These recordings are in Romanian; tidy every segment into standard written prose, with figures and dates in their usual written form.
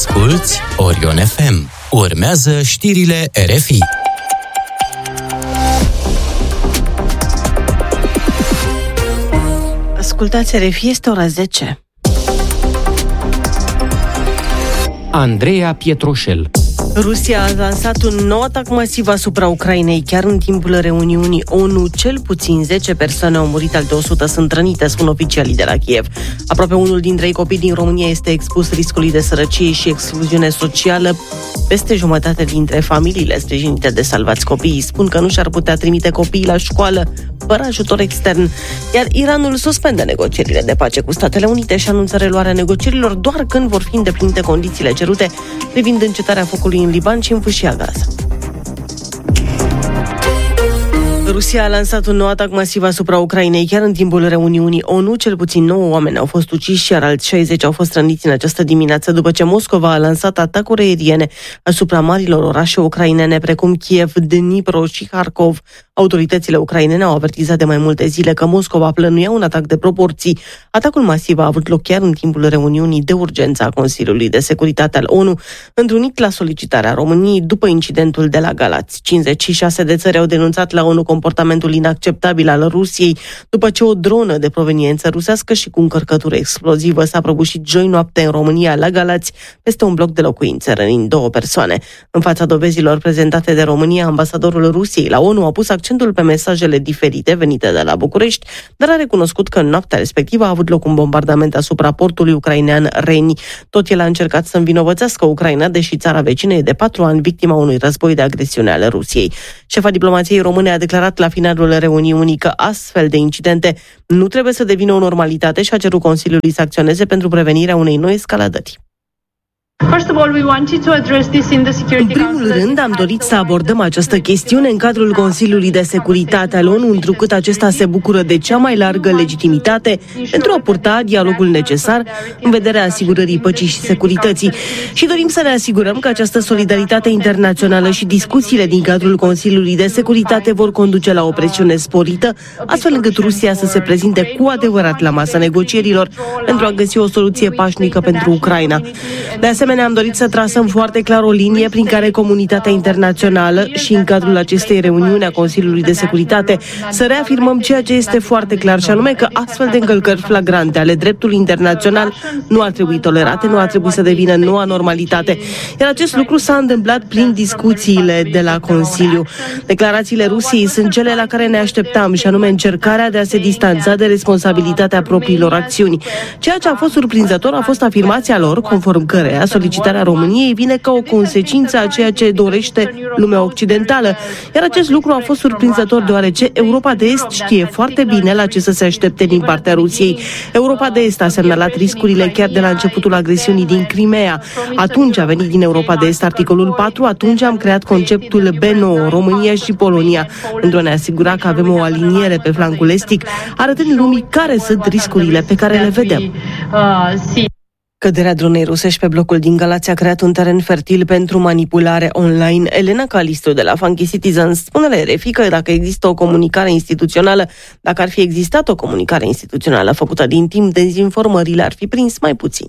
Asculți Orion FM. Urmează știrile RFI. Ascultați RFI, este ora 10. Andreea Pietroșel. Rusia a lansat un nou atac masiv asupra Ucrainei. Chiar în timpul reuniunii ONU, cel puțin 10 persoane au murit, alte 100 sunt rănite, spun oficialii de la Kiev. Aproape unul din 3 copii din România este expus riscului de sărăcie și excluziune socială. Peste jumătate dintre familiile sprijinite de Salvați Copiii spun că nu și-ar putea trimite copiii la școală fără ajutor extern. Iar Iranul suspendă negocierile de pace cu Statele Unite și anunță reluarea negocierilor doar când vor fi îndeplinite condițiile cerute privind încetarea focului în Liban și în Fâșia Gaza. Rusia a lansat un nou atac masiv asupra Ucrainei. Chiar în timpul reuniunii ONU, cel puțin 9 oameni au fost uciși, iar alți 60 au fost răniți în această dimineață, după ce Moscova a lansat atacuri aeriene asupra marilor orașe ucrainene, precum Kiev, Dnipro și Kharkov. Autoritățile ucrainene au avertizat de mai multe zile că Moscova plănuia un atac de proporții. Atacul masiv a avut loc chiar în timpul reuniunii de urgență a Consiliului de Securitate al ONU, întrunit la solicitarea României după incidentul de la Galați. 56 de țări au denunțat la ONU comportamentul inacceptabil al Rusiei, după ce o dronă de proveniență rusească și cu încărcătură explozivă s-a prăbușit joi noapte în România, la Galați, peste un bloc de locuințe, rănind 2 persoane. În fața dovezilor prezentate de România, ambasadorul Rusiei la ONU a pus accentul pe mesajele diferite venite de la București, dar a recunoscut că în noaptea respectivă a avut loc un bombardament asupra portului ucrainean Reni. Tot el a încercat să învinovățească Ucraina, deși țara vecină e de 4 ani victima unui război de agresiune ale Rusiei. Șefa diplomației române a declarat la finalul reuniunii că astfel de incidente nu trebuie să devină o normalitate și a cerut Consiliului să acționeze pentru prevenirea unei noi escaladări. În primul rând, am dorit să abordăm această chestiune în cadrul Consiliului de Securitate al ONU, întrucât acesta se bucură de cea mai largă legitimitate pentru a purta dialogul necesar în vederea asigurării păcii și securității. Și dorim să ne asigurăm că această solidaritate internațională și discuțiile din cadrul Consiliului de Securitate vor conduce la o presiune sporită, astfel încât Rusia să se prezinte cu adevărat la masa negocierilor pentru a găsi o soluție pașnică pentru Ucraina. De asemenea, am dorit să trasăm foarte clar o linie prin care comunitatea internațională și în cadrul acestei reuniuni a Consiliului de Securitate să reafirmăm ceea ce este foarte clar, și anume că astfel de încălcări flagrante ale dreptului internațional nu ar trebui tolerate, nu ar trebui să devină noua normalitate. Iar acest lucru s-a întâmplat prin discuțiile de la Consiliu. Declarațiile Rusiei sunt cele la care ne așteptam, și anume încercarea de a se distanța de responsabilitatea propriilor acțiuni. Ceea ce a fost surprinzător a fost afirmația lor, conform căreia solicitarea României vine ca o consecință a ceea ce dorește lumea occidentală. Iar acest lucru a fost surprinzător deoarece Europa de Est știe foarte bine la ce să se aștepte din partea Rusiei. Europa de Est a semnalat riscurile chiar de la începutul agresiunii din Crimea. Atunci a venit din Europa de Est articolul 4, atunci am creat conceptul B9, România și Polonia, pentru a ne asigura că avem o aliniere pe flancul estic, arătând lumii care sunt riscurile pe care le vedem. Căderea dronei rusești pe blocul din Galați a creat un teren fertil pentru manipulare online. Elena Calistru de la Funky Citizens spune la RFI că dacă există o comunicare instituțională, dacă ar fi existat o comunicare instituțională făcută din timp, dezinformările ar fi prins mai puțin.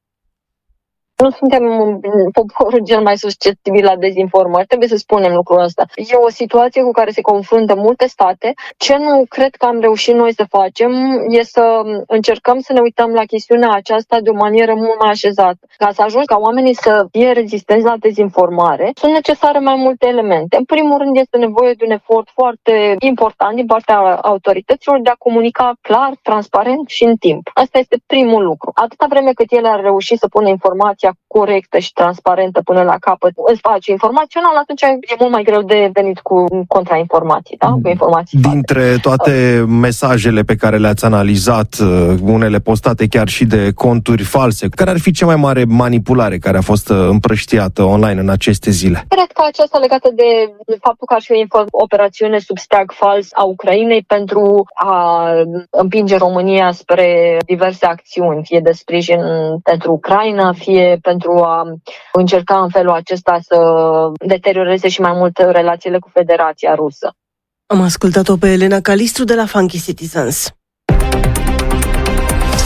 Nu suntem poporul cel mai susceptibil la dezinformări, trebuie să spunem lucrul ăsta. E o situație cu care se confruntă multe state. Ce nu cred că am reușit noi să facem e să încercăm să ne uităm la chestiunea aceasta de o manieră mult mai așezată. Ca să ajung ca oamenii să fie rezistenți la dezinformare, sunt necesare mai multe elemente. În primul rând este nevoie de un efort foarte important din partea autorităților de a comunica clar, transparent și în timp. Asta este primul lucru. Atâta vreme cât ele ar reuși să pună informația corectă și transparentă până la capăt în spațiu informațional, atunci e mult mai greu de venit cu contrainformații, da? Cu informații. Dintre toate mesajele pe care le-ați analizat, unele postate chiar și de conturi false, care ar fi cea mai mare manipulare care a fost împrăștiată online în aceste zile? Cred că aceasta legată de faptul că ar fi o operațiune sub steag fals a Ucrainei pentru a împinge România spre diverse acțiuni, fie de sprijin pentru Ucraina, fie pentru a încerca în felul acesta să deterioreze și mai mult relațiile cu Federația Rusă. Am ascultat-o pe Elena Calistru de la Funky Citizens.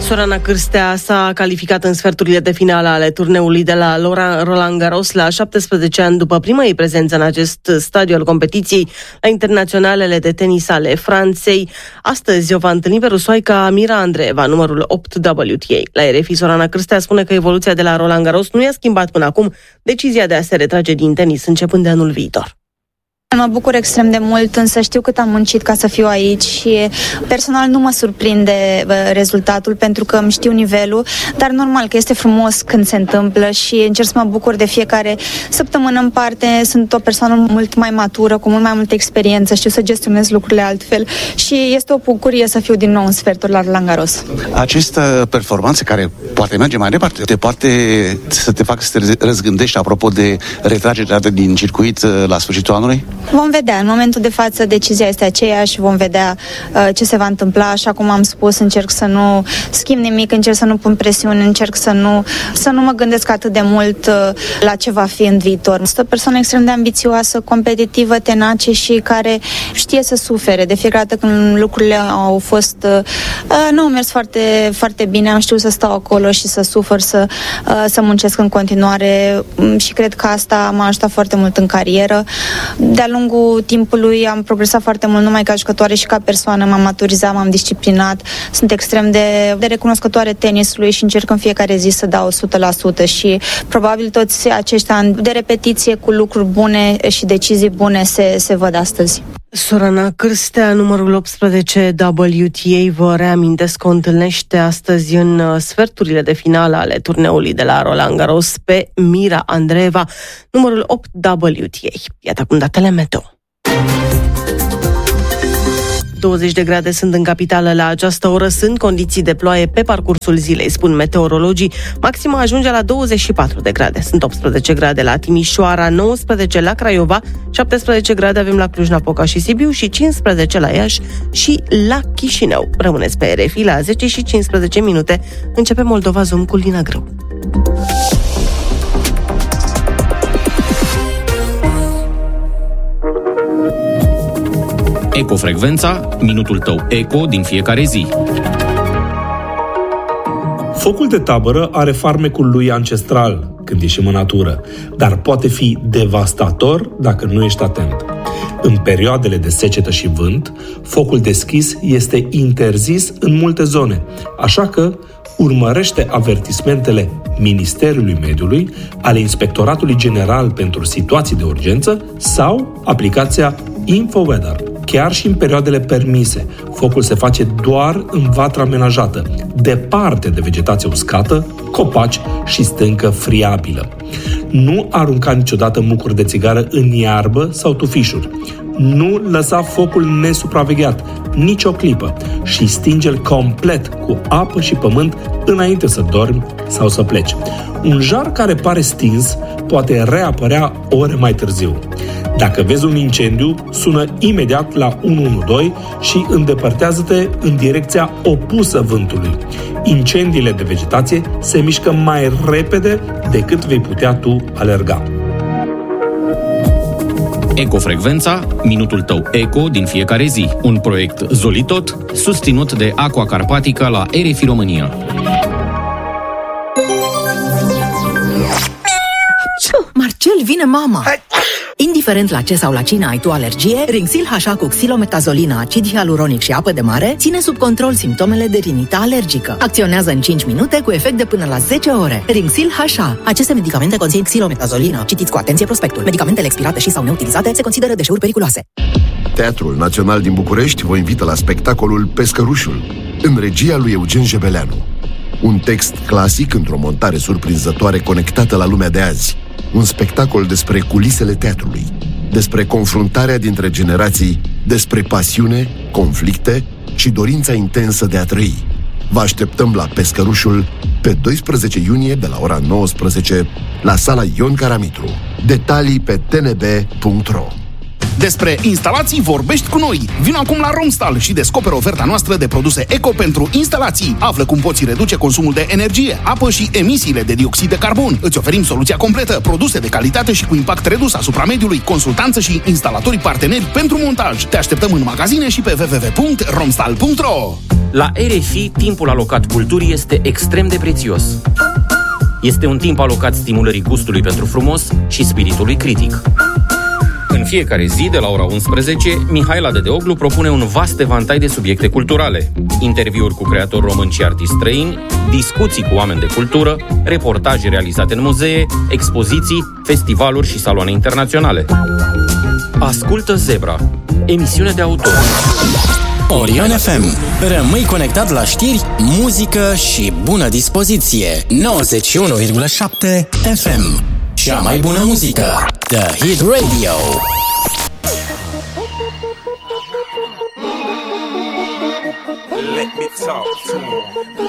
Sorana Cârstea s-a calificat în sferturile de finală ale turneului de la Roland Garros la 17 ani după prima ei prezență în acest stadiu al competiției la internaționalele de tenis ale Franței. Astăzi o va întâlni pe rusoaica Mira Andreeva, numărul 8 WTA. La RFI, Sorana Cârstea spune că evoluția de la Roland Garros nu i-a schimbat până acum decizia de a se retrage din tenis începând de anul viitor. Mă bucur extrem de mult, însă știu cât am muncit ca să fiu aici și personal nu mă surprinde rezultatul pentru că îmi știu nivelul, dar normal că este frumos când se întâmplă și încerc să mă bucur de fiecare săptămână în parte. Sunt o persoană mult mai matură, cu mult mai multă experiență, știu să gestionez lucrurile altfel și este o bucurie să fiu din nou în sferturi la Roland Garros. Această performanță care poate merge mai departe, te poate să te facă să te răzgândești apropo de retragerea din circuit la sfârșitul anului? Vom vedea. În momentul de față decizia este aceeași și vom vedea ce se va întâmpla. Așa cum am spus, încerc să nu schimb nimic, încerc să nu pun presiuni, încerc să nu mă gândesc atât de mult la ce va fi în viitor. Sunt o persoană extrem de ambițioasă, competitivă, tenace și care știe să sufere. De fiecare dată când lucrurile au fost nu au mers foarte, foarte bine, am știut să stau acolo și să sufăr, să muncesc în continuare și cred că asta m-a ajutat foarte mult în carieră. De-a lungul timpului am progresat foarte mult, numai ca jucătoare și ca persoană, m-am maturizat, m-am disciplinat, sunt extrem de recunoscătoare tenisului și încerc în fiecare zi să dau 100% și probabil toți acești ani de repetiție cu lucruri bune și decizii bune se văd astăzi. Sorana Cârstea, numărul 18 WTA, vă reamintesc că o întâlnește astăzi în sferturile de finală ale turneului de la Roland Garros pe Mira Andreeva, numărul 8 WTA. Iată acum datele meteo. 20 de grade sunt în capitală la această oră, sunt condiții de ploaie pe parcursul zilei, spun meteorologii. Maxima ajunge la 24 de grade. Sunt 18 grade la Timișoara, 19 la Craiova, 17 grade avem la Cluj-Napoca și Sibiu și 15 la Iași și la Chișinău. Rămâneți pe RFI, la 10 și 15 minute începe Moldova Zoom cu Lina Grâu. Ecofrecvența, minutul tău eco din fiecare zi. Focul de tabără are farmecul lui ancestral când ieșim în natură, dar poate fi devastator dacă nu ești atent. În perioadele de secetă și vânt, focul deschis este interzis în multe zone, așa că urmărește avertismentele Ministerului Mediului, ale Inspectoratului General pentru Situații de Urgență sau aplicația InfoWeather. Chiar și în perioadele permise, focul se face doar în vatră amenajată, departe de vegetație uscată, copaci și stâncă friabilă. Nu arunca niciodată mucuri de țigară în iarbă sau tufișuri. Nu lăsa focul nesupravegheat, nicio clipă, și stinge-l complet cu apă și pământ înainte să dormi sau să pleci. Un jar care pare stins poate reapărea ore mai târziu. Dacă vezi un incendiu, sună imediat la 112 și îndepărtează-te în direcția opusă vântului. Incendiile de vegetație se mișcă mai repede decât vei putea tu alerga. Ecofrecvența, minutul tău eco din fiecare zi. Un proiect Zolitot, susținut de Aqua Carpatica la RFI România. Marcel, vine mama! Indiferent la ce sau la cine ai tu alergie, Rinxil HA cu xilometazolină, acid hialuronic și apă de mare ține sub control simptomele de rinită alergică. Acționează în 5 minute cu efect de până la 10 ore. Rinxil HA. Aceste medicamente conțin xilometazolină. Citiți cu atenție prospectul. Medicamentele expirate și sau neutilizate se consideră deșeuri periculoase. Teatrul Național din București vă invită la spectacolul Pescărușul, în regia lui Eugen Jebeleanu. Un text clasic într-o montare surprinzătoare conectată la lumea de azi. Un spectacol despre culisele teatrului, despre confruntarea dintre generații, despre pasiune, conflicte și dorința intensă de a trăi. Vă așteptăm la Pescărușul pe 12 iunie de la ora 19 la sala Ion Caramitru. Detalii pe tnb.ro. Despre instalații vorbești cu noi. Vino acum la Romstal și descoperă oferta noastră de produse eco pentru instalații. Află cum poți reduce consumul de energie, apă și emisiile de dioxid de carbon. Îți oferim soluția completă, produse de calitate și cu impact redus asupra mediului, consultanță și instalatorii parteneri pentru montaj. Te așteptăm în magazine și pe www.romstal.ro. La RFI, timpul alocat culturii este extrem de prețios. Este un timp alocat stimulării gustului pentru frumos și spiritului critic. În fiecare zi, de la ora 11, Mihaela Dedeoglu propune un vast evantai de subiecte culturale. Interviuri cu creatori români și artiști străini, discuții cu oameni de cultură, reportaje realizate în muzee, expoziții, festivaluri și saloane internaționale. Ascultă Zebra, emisiune de autor. Orion FM. Rămâi conectat la știri, muzică și bună dispoziție. 91,7 FM. Cea mai bună muzică. The Hit Radio. Let me talk to